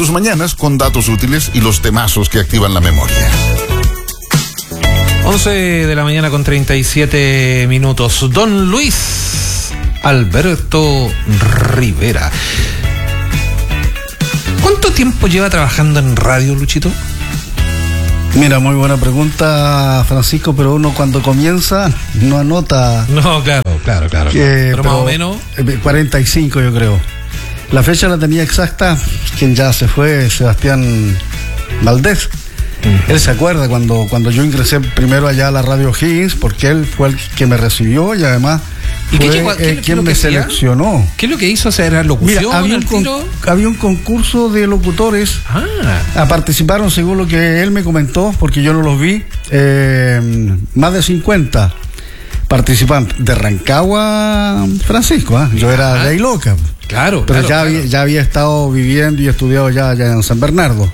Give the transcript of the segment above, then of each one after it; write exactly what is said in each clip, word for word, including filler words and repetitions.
tus mañanas con datos útiles y los temazos que activan la memoria. once de la mañana con treinta y siete minutos. Don Luis Alberto Rivera. ¿Cuánto tiempo lleva trabajando en radio, Luchito? Mira, muy buena pregunta, Francisco, pero uno cuando comienza no anota. No, claro, claro, claro. Que, pero, pero más o menos. cuarenta y cinco, yo creo. La fecha la tenía exacta, quien ya se fue, Sebastián Valdés. Uh-huh. Él se acuerda cuando, cuando yo ingresé primero allá a la radio Higgins, porque él fue el que me recibió y además ¿Y fue qué, qué, qué, eh, quien qué me seleccionó. ¿Qué es lo que hizo? O sea, ¿era locución? Mira, había, un con, había un concurso de locutores. Ah. Participaron, según lo que él me comentó, porque yo no los vi, eh, más de cincuenta participantes. De Rancagua, Francisco, ¿eh? Yo era ah. de ahí loca. Claro, pero claro, ya, claro. Había, ya había estado viviendo y estudiado ya, allá en San Bernardo.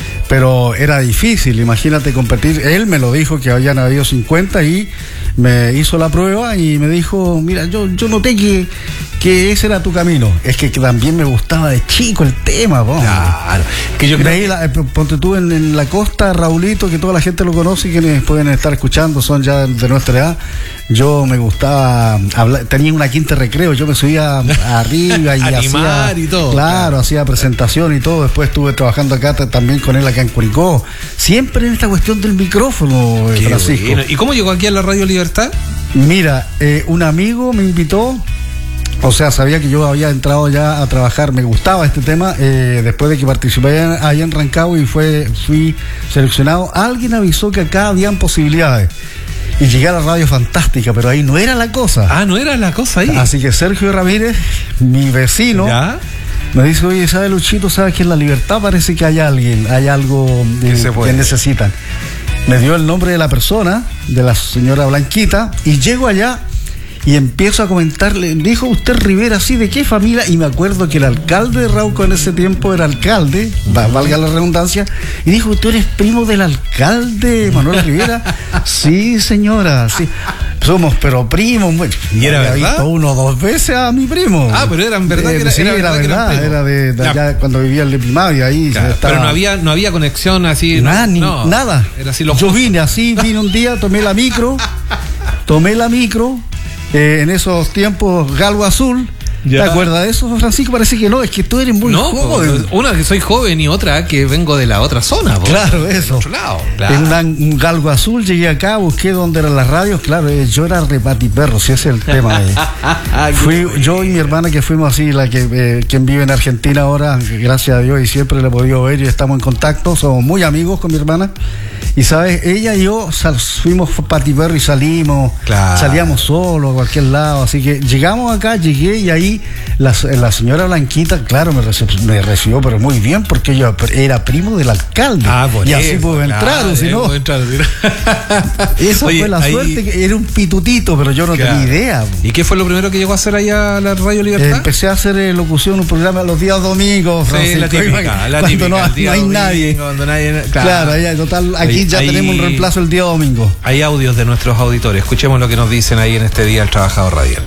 Pero era difícil, imagínate competir. Él me lo dijo que habían habido cincuenta y me hizo la prueba y me dijo, mira, yo, yo noté que, que ese era tu camino. Es que, que también me gustaba de chico el tema, vos. Claro. Que yo creo que... la, ponte tú en, en la costa, Raulito, que toda la gente lo conoce y quienes pueden estar escuchando son ya de nuestra edad. Yo me gustaba hablar, tenía una quinta de recreo, yo me subía arriba y Animar hacía, y todo. Claro, claro, hacía presentación y todo. Después estuve trabajando acá también con él acá en Curicó. Siempre en esta cuestión del micrófono, Qué Francisco. Bueno. ¿Y cómo llegó aquí a la Radio Libertad? Mira, eh, un amigo me invitó. O sea, sabía que yo había entrado ya a trabajar, me gustaba este tema, eh, después de que participé allá en Rancagua y fue, fui seleccionado, alguien avisó que acá habían posibilidades. Y llegué a la Radio Fantástica, pero ahí no era la cosa. Ah, no era la cosa ahí. Así que Sergio Ramírez, mi vecino, ¿ya? Me dice, oye, ¿sabe Luchito? ¿Sabes que en La Libertad parece que hay alguien, hay algo de, que necesitan? Me dio el nombre de la persona, de la señora Blanquita, y llego allá y empiezo a comentarle, dijo usted Rivera, ¿sí? ¿De qué familia? Y me acuerdo que el alcalde de Rauco en ese tiempo era alcalde, valga la redundancia, y dijo, ¿tú eres primo del alcalde Manuel Rivera? Sí, señora, sí. Somos, pero primos. Bueno, ¿y era verdad? Había visto uno o dos veces a mi primo. Ah, pero eran verdad. Eh, que era, sí, era era verdad. verdad, era de, de allá cuando vivía en el primario, ahí. Claro, estaba... Pero no había, no había conexión así. Nada, no, ni, no, nada. Era así lo Yo vine así, vine un día, tomé la micro, tomé la micro. Eh, en esos tiempos Galgo Azul, ¿ya? ¿Te acuerdas de eso, Francisco? Parece que no, es que tú eres muy no, joven. Una que soy joven y otra que vengo de la otra zona. ¿Vos? Claro, eso. Otro lado, claro. En una, un Galgo Azul llegué acá, busqué dónde eran las radios, claro, eh, yo era repatiperro, si ese es el tema. Eh. Fui yo y mi hermana que fuimos así, la que eh, quien vive en Argentina ahora, gracias a Dios, y siempre le he podido ver y estamos en contacto, somos muy amigos con mi hermana. Y sabes, ella y yo sal, fuimos patiperro y salimos, claro. salíamos solos a cualquier lado, así que llegamos acá, llegué y ahí la, la señora Blanquita, claro, me, recibió, me recibió, pero muy bien, porque yo era primo del alcalde. Ah, por y eso, así pude claro, entrar, o si no. Entrar, Esa Oye, fue la ahí... suerte, que era un pitutito, pero yo no claro. tenía idea. ¿Y qué fue lo primero que llegó a hacer allá a la Radio Libertad? Eh, empecé a hacer eh, locución, un programa los días domingos, Francisco, sí, la típica, la cuando típica, no, no hay domingo, nadie. Cuando nadie claro, claro ahí, total, aquí Oye, ya ahí... tenemos un reemplazo el día domingo. Hay audios de nuestros auditores, escuchemos lo que nos dicen ahí en este día el trabajador radial.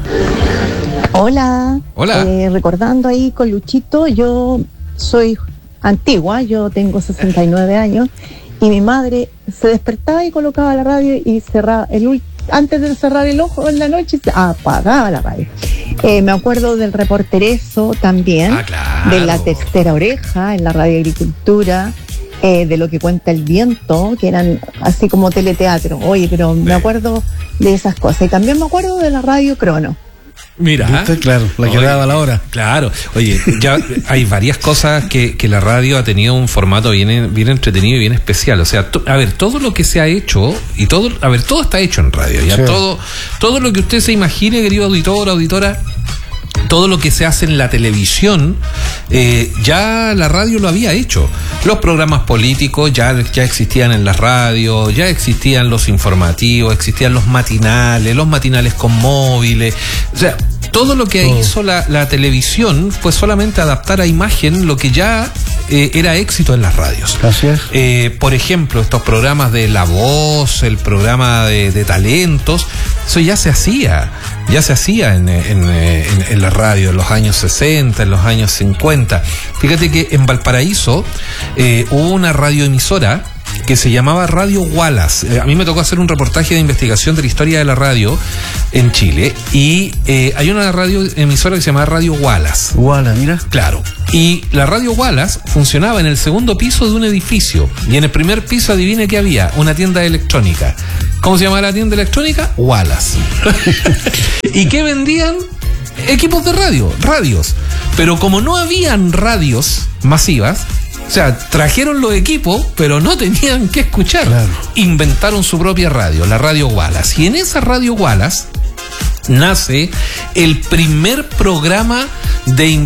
Hola. Hola. Eh, recordando ahí con Luchito, yo soy antigua, yo tengo sesenta y nueve años y mi madre se despertaba y colocaba la radio y cerraba el antes de cerrar el ojo en la noche se apagaba la radio. Eh, me acuerdo del reportereso también, ah, claro. de la tercera oreja en la radio agricultura. Eh, de lo que cuenta el viento, que eran así como teleteatro. Oye, pero me acuerdo de esas cosas. Y también me acuerdo de la radio Crono. Mira, ¿viste? Claro, la que oye, daba la hora. Claro, oye, ya hay varias cosas que, que la radio ha tenido un formato bien, bien entretenido y bien especial. O sea, to, a ver, todo lo que se ha hecho, y todo, a ver, todo está hecho en radio. Ya sí. todo, todo lo que usted se imagine, querido auditor, auditora, todo lo que se hace en la televisión, eh, ya la radio lo había hecho. Los programas políticos ya, ya existían en las radios, ya existían los informativos, existían los matinales, los matinales con móviles. O sea, todo lo que oh. hizo la, la televisión fue solamente adaptar a imagen lo que ya eh, era éxito en las radios. Así es. Eh, por ejemplo, estos programas de La Voz, el programa de, de talentos, eso ya se hacía. ya se hacía en, en, en, en la radio en los años sesenta, en los años cincuenta. Fíjate que en Valparaíso eh, hubo una radioemisora que se llamaba Radio Wallace. Eh, a mí me tocó hacer un reportaje de investigación de la historia de la radio en Chile y eh, hay una radio emisora que se llamaba Radio Wallace. Wallace, mira. Claro. Y la Radio Wallace funcionaba en el segundo piso de un edificio y en el primer piso, adivine qué había, una tienda de electrónica. ¿Cómo se llamaba la tienda electrónica? Wallace. ¿Y qué vendían? Equipos de radio, radios. Pero como no habían radios masivas, o sea, trajeron los equipos, pero no tenían que escuchar. Claro. Inventaron su propia radio, la Radio Wallace. Y en esa Radio Wallace nace el primer programa de...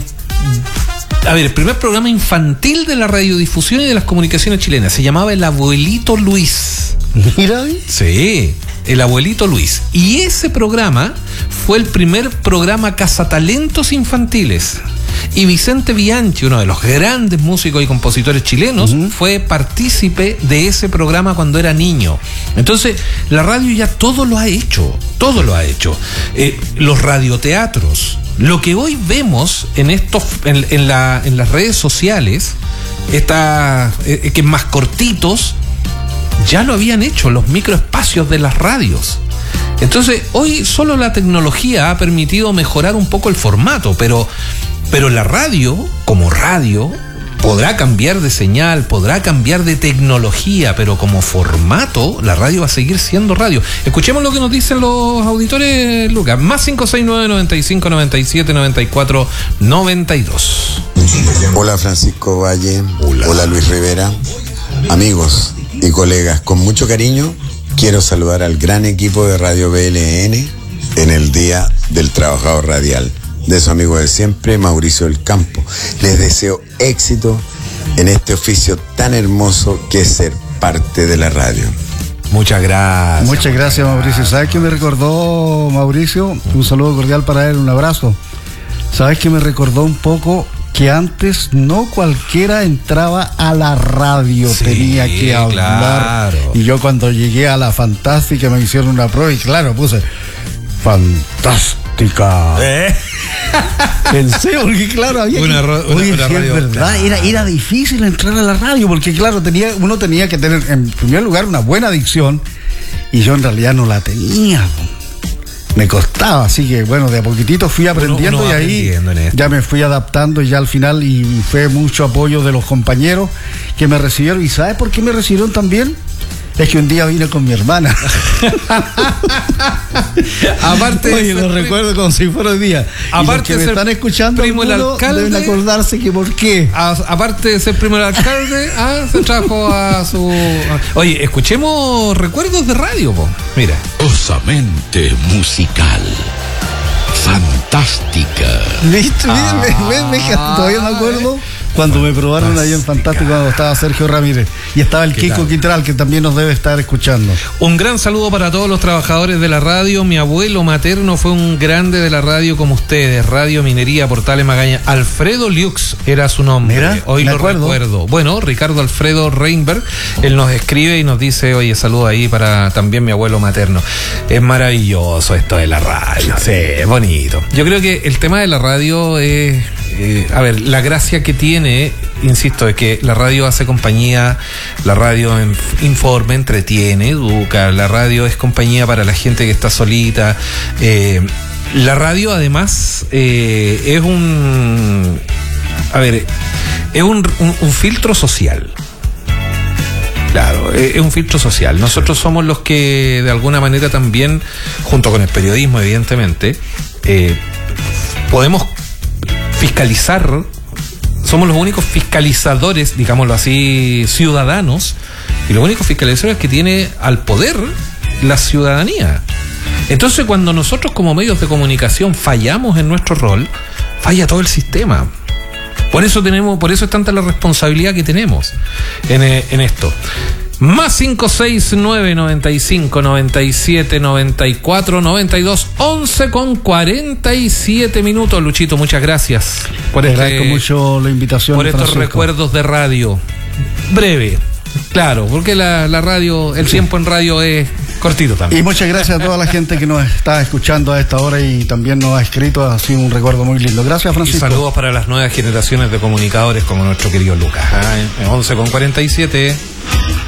A ver, el primer programa infantil de la radiodifusión y de las comunicaciones chilenas. Se llamaba El Abuelito Luis. Mira. Sí, El Abuelito Luis. Y ese programa fue el primer programa cazatalentos infantiles. Y Vicente Bianchi, uno de los grandes músicos y compositores chilenos, uh-huh. fue partícipe de ese programa cuando era niño. Entonces, la radio ya todo lo ha hecho, todo lo ha hecho. Eh, los radioteatros, lo que hoy vemos en estos, en, en, la, en las redes sociales, está, eh, que más cortitos, ya lo habían hecho los microespacios de las radios. Entonces, hoy solo la tecnología ha permitido mejorar un poco el formato, pero, pero la radio, como radio, podrá cambiar de señal, podrá cambiar de tecnología, pero como formato, la radio va a seguir siendo radio. Escuchemos lo que nos dicen los auditores, Lucas. Más cinco seis nueve, noventa y cinco, noventa y siete, noventa y cuatro, noventa y dos. Hola Francisco Valle, hola. Hola Luis Rivera, amigos y colegas, con mucho cariño quiero saludar al gran equipo de Radio B L N en el Día del Trabajador Radial, de su amigo de siempre, Mauricio del Campo. Les deseo éxito en este oficio tan hermoso que es ser parte de la radio. Muchas gracias. Muchas gracias, Mauricio. ¿Sabes qué me recordó, Mauricio? Un saludo cordial para él, un abrazo. ¿Sabes qué me recordó un poco? Que antes no cualquiera entraba a la radio, sí, tenía que hablar. Claro. Y yo cuando llegué a la Fantástica me hicieron una prueba y claro, puse Fantástica. ¿Eh? Pensé, porque claro, había una, que... Ro- Oye, una sí, radio, es verdad, claro. era, era difícil entrar a la radio, porque claro, tenía, uno tenía que tener en primer lugar una buena dicción y yo en realidad no la tenía. Me costaba, así que bueno, de a poquitito fui aprendiendo uno, uno y ahí ya me fui adaptando y ya al final y fue mucho apoyo de los compañeros que me recibieron. ¿Y sabes por qué me recibieron también? Es que un día vine con mi hermana. Aparte, oye, lo recuerdo como si fuera hoy día. Aparte, y los que me están escuchando, primo el alcalde, deben acordarse que por qué. A, aparte de ser primo del alcalde, ah, se trajo a su. A, oye, escuchemos recuerdos de radio, po. Mira. Osamente musical. Fantástica. ¿Viste? Ah, me, me, me, todavía me acuerdo. Cuando me probaron ahí en Fantástico, cuando estaba Sergio Ramírez y estaba el Kiko tal? Quintral, que también nos debe estar escuchando. Un gran saludo para todos los trabajadores de la radio. Mi abuelo materno fue un grande de la radio como ustedes. Radio Minería, Portales Magaña. Alfredo Liux era su nombre. Mira, hoy lo acuerdo. recuerdo. Bueno, Ricardo Alfredo Reinberg, él nos escribe y nos dice, oye, saludo ahí para también mi abuelo materno. Es maravilloso esto de la radio. Sí, es bonito. Yo creo que el tema de la radio es, eh, a ver, la gracia que tiene, insisto, es que la radio hace compañía, la radio informa, entretiene, educa, la radio es compañía para la gente que está solita. Eh, la radio además eh, es un, a ver, es un, un, un filtro social. Claro, es un filtro social. Nosotros somos los que de alguna manera también, junto con el periodismo evidentemente, eh, podemos fiscalizar. Somos los únicos fiscalizadores, digámoslo así, ciudadanos, y los únicos fiscalizadores que tiene al poder la ciudadanía. Entonces, cuando nosotros como medios de comunicación fallamos en nuestro rol, falla todo el sistema. Por eso tenemos, por eso es tanta la responsabilidad que tenemos en, en esto. Más cinco seis nueve, noventa y cinco, noventa y siete, noventa y cuatro, noventa y dos, once con cuarenta y siete minutos. Luchito, muchas gracias por, este, mucho la invitación, por estos Francisco. Recuerdos de radio. Breve, claro, porque la, la radio, el tiempo en radio es Cortito también. Y muchas gracias a toda la gente que nos está escuchando a esta hora y también nos ha escrito. Ha sido un recuerdo muy lindo. Gracias, Francisco. Y saludos para las nuevas generaciones de comunicadores como nuestro querido Lucas. ¿eh? once con cuarenta y siete.